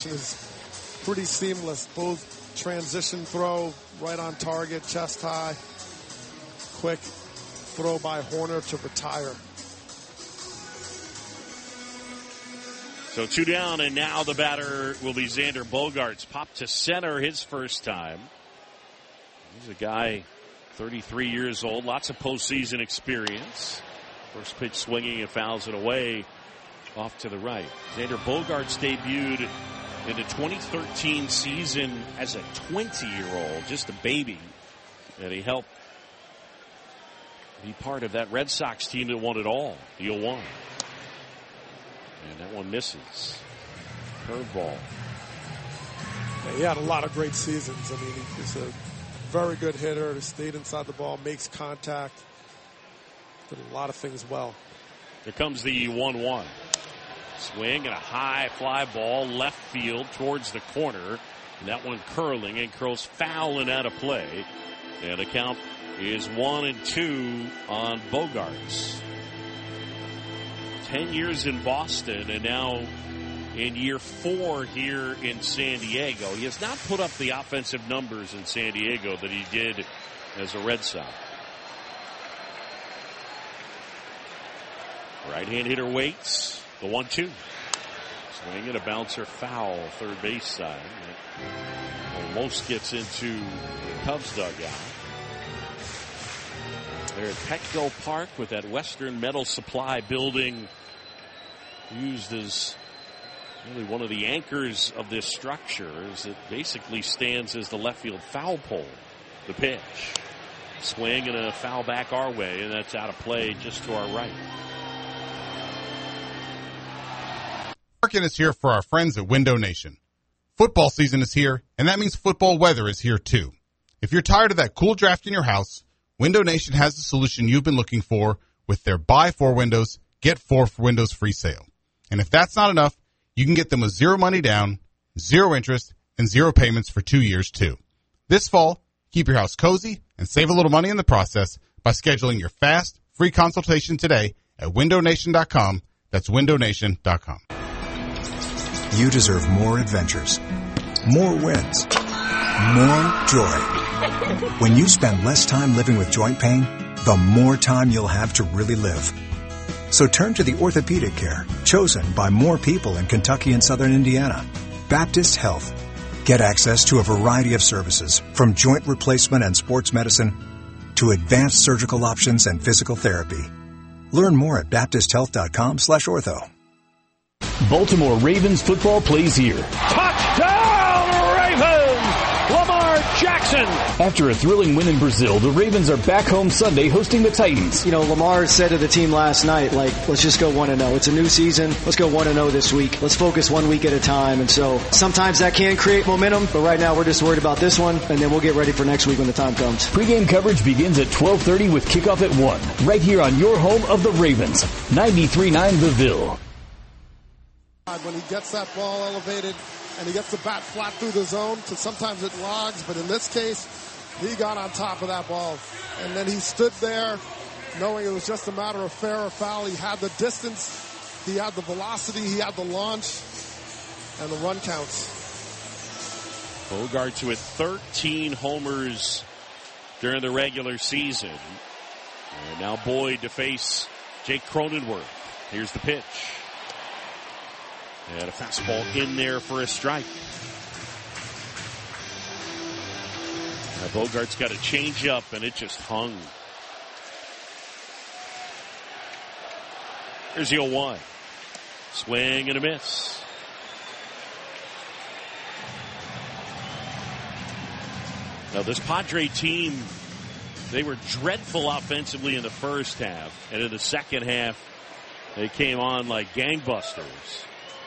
action is pretty seamless. Both transition throw right on target, chest high. Quick throw by Hoerner to retire. So 2 down, and now the batter will be Xander Bogaerts. Popped to center his first time. He's a guy 33 years old, lots of postseason experience. First pitch swinging and fouls it away off to the right. Xander Bogaerts debuted in the 2013 season as a 20-year-old, just a baby. And he helped be part of that Red Sox team that won it all, the 0-1. And that one misses. Curveball. Yeah, he had a lot of great seasons. I mean, he's a very good hitter. He stayed inside the ball, makes contact. Did a lot of things well. Here comes the 1-1. Swing and a high fly ball left field towards the corner. And that one curling and curls foul and out of play. And the count is 1-2 on Bogaerts. 10 years in Boston and now in year 4 here in San Diego. He has not put up the offensive numbers in San Diego that he did as a Red Sox. Right-hand hitter waits. The 1-2. Swing and a bouncer foul, third base side. Almost gets into the Cubs dugout. They're at Petco Park with that Western Metal Supply building used as really one of the anchors of this structure, as it basically stands as the left field foul pole. The pitch. Swing and a foul back our way, and that's out of play just to our right. Market is here for our friends at Window Nation. Football season is here, and that means football weather is here too. If you're tired of that cool draft in your house, Window Nation has the solution you've been looking for with their buy 4 windows, get 4 windows free sale. And if that's not enough, you can get them with 0 money down, 0 interest, and 0 payments for 2 years too. This fall, keep your house cozy and save a little money in the process by scheduling your fast, free consultation today at windownation.com. That's windownation.com. You deserve more adventures, more wins, more joy. When you spend less time living with joint pain, the more time you'll have to really live. So turn to the orthopedic care chosen by more people in Kentucky and Southern Indiana. Baptist Health. Get access to a variety of services, from joint replacement and sports medicine to advanced surgical options and physical therapy. Learn more at baptisthealth.com/ortho. Baltimore Ravens football plays here. Touchdown, Ravens! Lamar Jackson! After a thrilling win in Brazil, the Ravens are back home Sunday hosting the Titans. You know, Lamar said to the team last night, let's just go 1-0. It's a new season. Let's go 1-0 this week. Let's focus 1 week at a time. And so sometimes that can create momentum, but right now we're just worried about this one, and then we'll get ready for next week when the time comes. Pre-game coverage begins at 12:30 with kickoff at 1, right here on your home of the Ravens, 93.9 The Ville. When he gets that ball elevated and he gets the bat flat through the zone, so sometimes it logs, but in this case, he got on top of that ball. And then he stood there knowing it was just a matter of fair or foul. He had the distance, he had the velocity, he had the launch, and the run counts. Bogaerts with 13 homers during the regular season. And now Boyd to face Jake Cronenworth. Here's the pitch. And a fastball in there for a strike. Now Bogaerts got a change up, and it just hung. Here's the 0-1. Swing and a miss. Now this Padre team, they were dreadful offensively in the first half, and in the second half, they came on like gangbusters.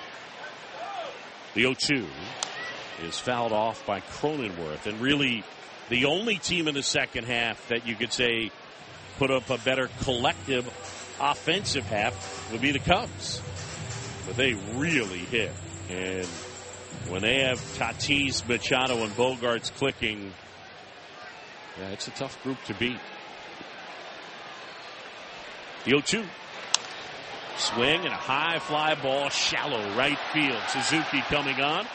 The 0-2 is fouled off by Cronenworth, and really the only team in the second half that you could say put up a better collective offensive half would be the Cubs. But they really hit, and when they have Tatis, Machado, and Bogaerts clicking, yeah, it's a tough group to beat. The 0-2. Swing and a high fly ball, shallow right field. Suzuki coming on.